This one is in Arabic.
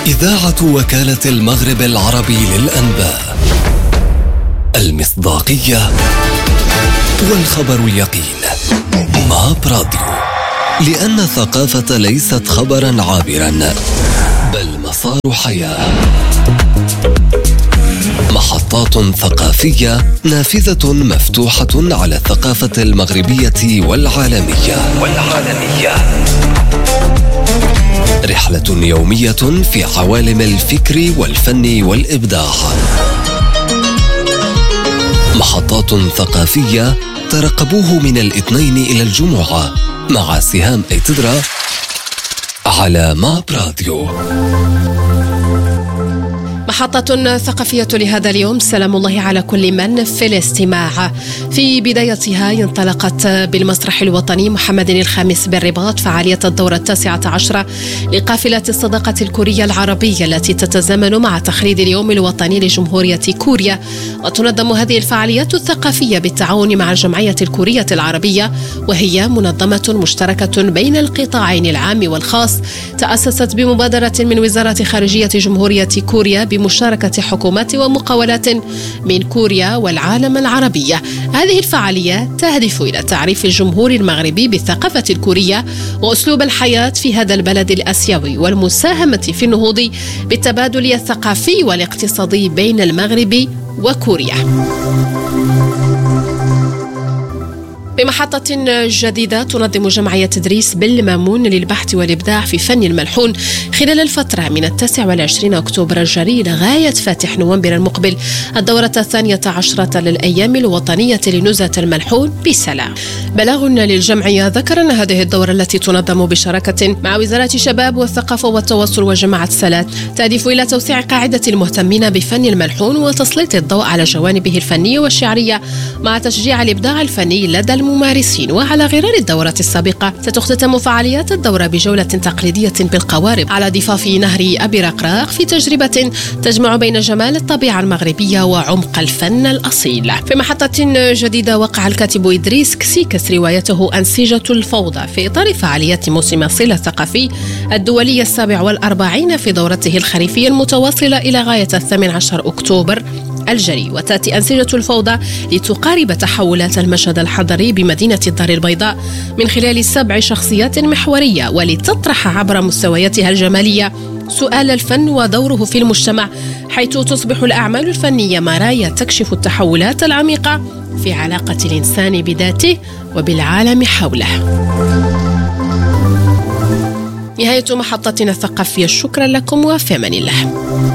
إذاعة وكالة المغرب العربي للأنباء. المصداقية والخبر اليقين. ماب راديو، لأن الثقافة ليست خبرا عابرا بل مسار حياة. محطات ثقافية نافذة مفتوحة على الثقافة المغربية والعالمية. رحلة يومية في عوالم الفكر والفن والإبداع. محطات ثقافية ترقبوه من الاثنين إلى الجمعة مع سهام ايتدرا على ماب راديو. محطة ثقافية لهذا اليوم، سلام الله على كل من في الاستماع. في بدايتها انطلقت بالمسرح الوطني محمد الخامس بالرباط فعالية الدورة 19 لقافلة الصداقة الكورية العربية التي تتزامن مع تخليد اليوم الوطني لجمهورية كوريا. وتنظم هذه الفعاليات الثقافية بالتعاون مع الجمعية الكورية العربية، وهي منظمة مشتركة بين القطاعين العام والخاص، تأسست بمبادرة من وزارة خارجية جمهورية كوريا بمشاركة حكومات ومقاولات من كوريا والعالم العربي. هذه الفعالية تهدف إلى تعريف الجمهور المغربي بالثقافة الكورية وأسلوب الحياة في هذا البلد الآسيوي، والمساهمة في النهوض بالتبادل الثقافي والاقتصادي بين المغرب وكوريا. بمحطة جديدة تنظم جمعية تدريس بالمامون للبحث والإبداع في فن الملحون خلال الفترة من 29 أكتوبر الجاري لغاية فاتح نوفمبر المقبل الدورة 12 للأيام الوطنية لنزهة الملحون بسلام. بلاغ للجمعية ذكر أن هذه الدورة التي تنظم بشراكة مع وزارة الشباب والثقافة والتواصل وجماعة سلات تهدف إلى توسيع قاعدة المهتمين بفن الملحون وتسليط الضوء على جوانبه الفنية والشعرية مع تشجيع الإبداع الفني لدى الممارسين. وعلى غرار الدورة السابقة ستختتم فعاليات الدورة بجولة تقليدية بالقوارب على ضفاف نهر أبي رقراق في تجربة تجمع بين جمال الطبيعة المغربية وعمق الفن الأصيل. في محطة جديدة وقع الكاتب إدريس كسيكس روايته أنسجة الفوضى في إطار فعاليات موسم الصلة الثقافي الدولي 47 في دورته الخريفية المتواصلة إلى غاية 18 أكتوبر الجري. وتأتي أنسجة الفوضى لتقارب تحولات المشهد الحضري بمدينة الدار البيضاء من خلال 7 شخصيات محورية، ولتطرح عبر مستوياتها الجمالية سؤال الفن ودوره في المجتمع، حيث تصبح الأعمال الفنية مرايا تكشف التحولات العميقة في علاقة الإنسان بذاته وبالعالم حوله. نهاية محطتنا الثقافية، شكرا لكم وفي أمان الله.